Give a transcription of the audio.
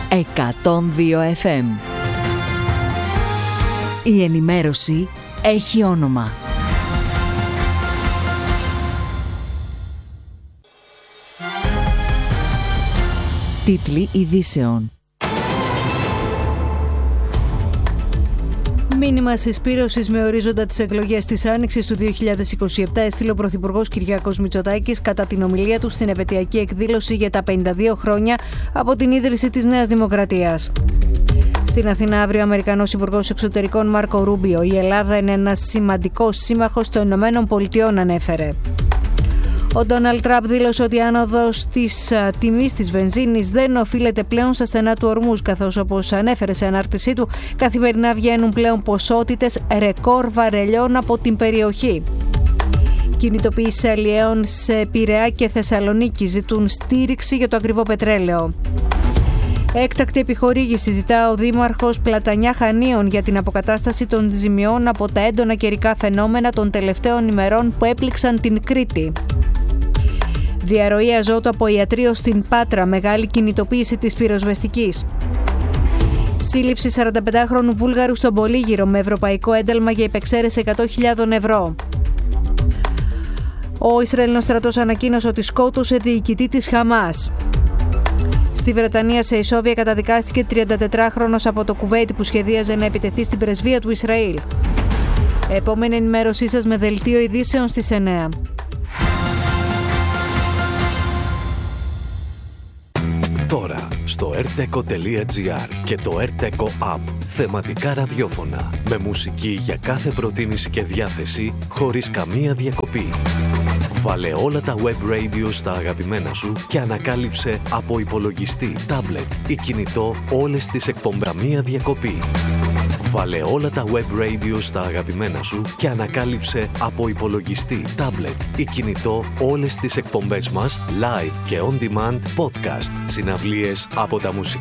102 FM. Η ενημέρωση έχει όνομα. Τίτλοι ειδήσεων. Μήνυμα συσπήρωσης με ορίζοντα τις εκλογές της Άνοιξης του 2027 έστειλε ο Πρωθυπουργός Κυριάκος Μητσοτάκης κατά την ομιλία του στην επετειακή εκδήλωση για τα 52 χρόνια από την ίδρυση της Νέας Δημοκρατίας. Στην Αθήνα αύριο ο Αμερικανός Υπουργός Εξωτερικών Μάρκο Ρούμπιο. Η Ελλάδα είναι ένας σημαντικός σύμμαχος των Ηνωμένων Πολιτειών, ανέφερε. Ο Ντόναλντ Τραμπ δήλωσε ότι η άνοδος της τιμής της βενζίνης δεν οφείλεται πλέον στα στενά του Ορμούζ, καθώς, όπως ανέφερε σε ανάρτησή του, καθημερινά βγαίνουν πλέον ποσότητες ρεκόρ βαρελιών από την περιοχή. Κινητοποίηση αλλιέων σε Πειραιά και Θεσσαλονίκη ζητούν στήριξη για το ακριβό πετρέλαιο. Έκτακτη επιχορήγηση ζητά ο Δήμαρχος Πλατανιά Χανίων για την αποκατάσταση των ζημιών από τα έντονα καιρικά φαινόμενα των τελευταίων ημερών που έπληξαν την Κρήτη. Διαρροή αζότου από ιατρείο στην Πάτρα, μεγάλη κινητοποίηση της πυροσβεστικής. Σύλληψη 45χρονου Βούλγαρου στον Πολύγυρο με ευρωπαϊκό ένταλμα για υπεξαίρεση 100.000 ευρώ. Ο Ισραηλινός στρατός ανακοίνωσε ότι σκότωσε διοικητή της Χαμάς. Στη Βρετανία, σε ισόβια καταδικάστηκε 34χρονος από το Κουβέιτ που σχεδίαζε να επιτεθεί στην πρεσβεία του Ισραήλ. Επόμενη ενημέρωσή σας με δελτίο ειδήσεων στις 9. Τώρα στο rteco.gr και το rteco app. Θεματικά ραδιόφωνα με μουσική για κάθε προτίμηση και διάθεση χωρίς καμία διακοπή. Βάλε όλα τα web radio στα αγαπημένα σου και ανακάλυψε από υπολογιστή, τάμπλετ ή κινητό όλες τις εκπομπές. Καμία διακοπή. Βάλε όλα τα web radio στα αγαπημένα σου και ανακάλυψε από υπολογιστή, τάμπλετ ή κινητό όλες τις εκπομπές μας live και on demand podcast, συναυλίες από τα μουσικά